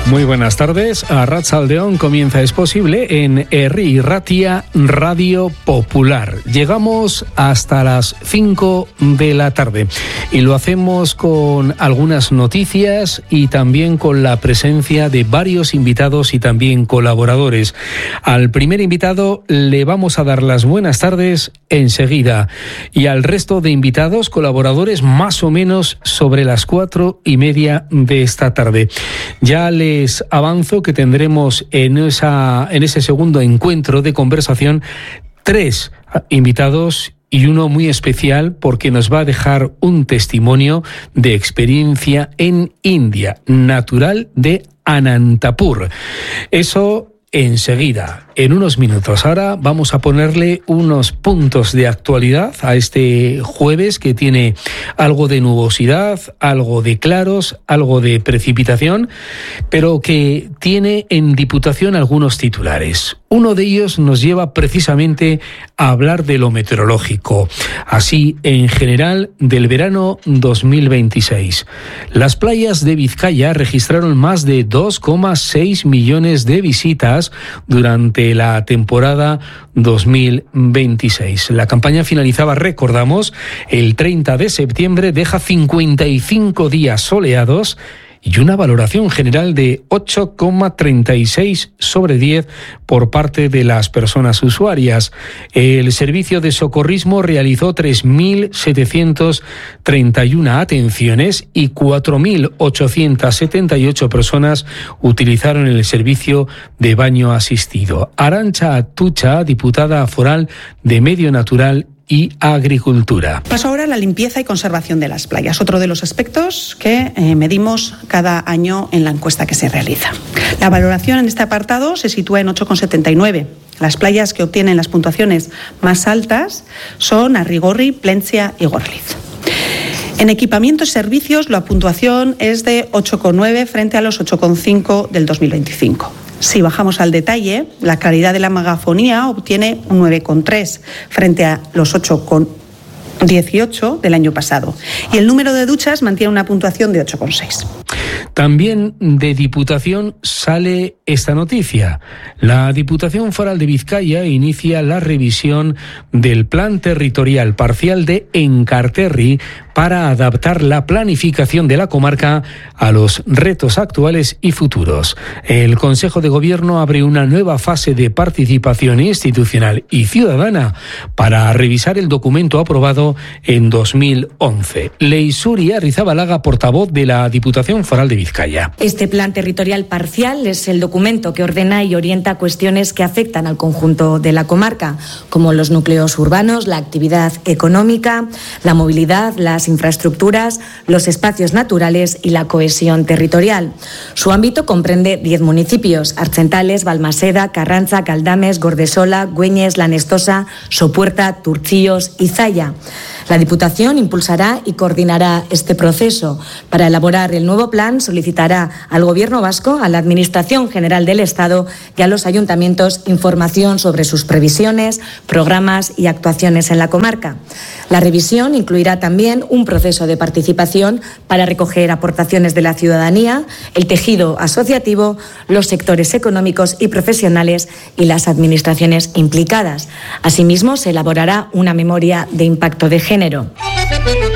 Muy buenas tardes. Arratsaldeon comienza Es Posible en Herri Irratia Radio Popular. Llegamos hasta las 5 de la tarde y lo hacemos con algunas noticias y también con la presencia de varios invitados y también colaboradores. Al primer invitado le vamos a dar las buenas tardes enseguida y al resto de invitados, colaboradores, más o menos sobre las 4:30 de esta tarde. Ya les avanzo que tendremos en ese segundo encuentro de conversación 3 invitados y uno muy especial porque nos va a dejar un testimonio de experiencia en India, natural de Anantapur. Eso enseguida, en unos minutos. Ahora vamos a ponerle unos puntos de actualidad a este jueves que tiene algo de nubosidad, algo de claros, algo de precipitación, pero que tiene en Diputación algunos titulares. Uno de ellos nos lleva precisamente a hablar de lo meteorológico, así en general del verano 2026. Las playas de Vizcaya registraron más de 2,6 millones de visitas durante la temporada 2026. La campaña finalizaba, recordamos, el 30 de septiembre, deja 55 días soleados y una valoración general de 8,36 sobre 10 por parte de las personas usuarias. El servicio de socorrismo realizó 3.731 atenciones y 4.878 personas utilizaron el servicio de baño asistido. Arantxa Atutxa, diputada foral de Medio Natural y Agricultura. Paso ahora a la limpieza y conservación de las playas, otro de los aspectos que medimos cada año en la encuesta que se realiza. La valoración en este apartado se sitúa en 8,79. Las playas que obtienen las puntuaciones más altas son Arrigorri, Plentzia y Gorliz. En equipamiento y servicios la puntuación es de 8,9 frente a los 8,5 del 2025. Si bajamos al detalle, la calidad de la megafonía obtiene un 9,3 frente a los 8,18 del año pasado. Y el número de duchas mantiene una puntuación de 8,6. También de Diputación sale esta noticia. La Diputación Foral de Vizcaya inicia la revisión del Plan Territorial Parcial de Enkarterri para adaptar la planificación de la comarca a los retos actuales y futuros. El Consejo de Gobierno abre una nueva fase de participación institucional y ciudadana para revisar el documento aprobado en 2011. Leisuri Arrizabalaga, portavoz de la Diputación Foral de Vizcaya. Este plan territorial parcial es el documento que ordena y orienta cuestiones que afectan al conjunto de la comarca, como los núcleos urbanos, la actividad económica, la movilidad, las infraestructuras, los espacios naturales y la cohesión territorial. Su ámbito comprende 10 municipios: Artzentales, Balmaseda, Carranza, Caldames, Gordesola, Güeñes, La Nestosa, Sopuerta, Turcíos y Zalla. La Diputación impulsará y coordinará este proceso. Para elaborar el nuevo plan solicitará al Gobierno vasco, a la Administración General del Estado y a los ayuntamientos información sobre sus previsiones, programas y actuaciones en la comarca. La revisión incluirá también un proceso de participación para recoger aportaciones de la ciudadanía, el tejido asociativo, los sectores económicos y profesionales y las administraciones implicadas. Asimismo, se elaborará una memoria de impacto de género.